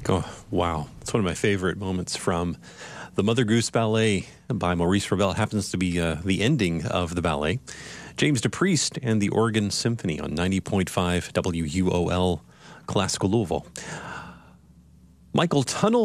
Oh, wow. It's one of my favorite moments from the Mother Goose Ballet by Maurice Ravel. It happens to be the ending of the ballet. James DePriest and the Organ Symphony on 90.5 WUOL Classical Louisville. Michael Tunnell